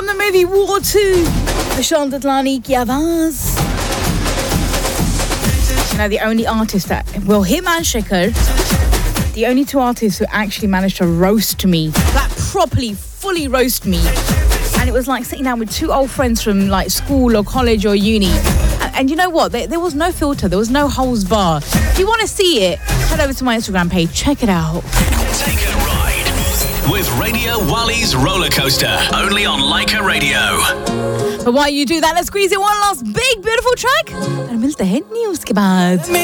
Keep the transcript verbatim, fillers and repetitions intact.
from the movie War two. Vishal Dadlani ki awaaz. You know, the only artist that, well, him and Shikhar, the only two artists who actually managed to roast me, like properly, fully roast me. And it was like sitting down with two old friends from like school or college or uni. And, and you know what? There, there was no filter. There was no holds bar. If you want to see it, head over to my Instagram page. Check it out. Take a ride with Radio Wali's Roller Coaster. Only on Leica Radio. But while you do that, let's squeeze in one last big, beautiful track. And milte hain news ke baad.